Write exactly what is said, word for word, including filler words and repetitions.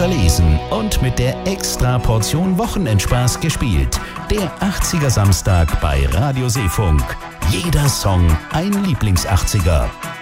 verlesen und mit der Extra-Portion Wochenendspaß gespielt. Der achtziger Samstag bei Radio Seefunk. Jeder Song ein Lieblings-achtziger.